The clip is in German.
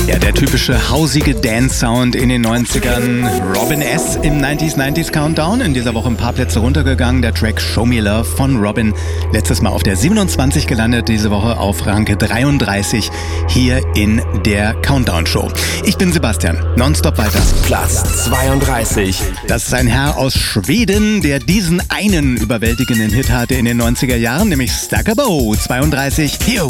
Ja, der typische hausige Dance-Sound in den 90ern. Robin S. im 90s Countdown. In dieser Woche ein paar Plätze runtergegangen. Der Track Show Me Love von Robin. Letztes Mal auf der 27 gelandet, diese Woche auf Rang 33 hier in der Countdown-Show. Ich bin Sebastian. Nonstop weiter. Platz 32. Das ist ein Herr aus Schweden, der diesen einen überwältigenden Hit hatte in den 90er Jahren, nämlich Stakabo 32. Hier.